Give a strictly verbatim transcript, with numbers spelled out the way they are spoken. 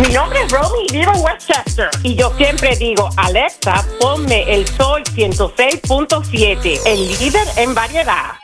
Mi nombre es Romy y vivo en Westchester. Y yo siempre digo, Alexa, ponme el Sol ciento seis punto siete, el líder en variedad.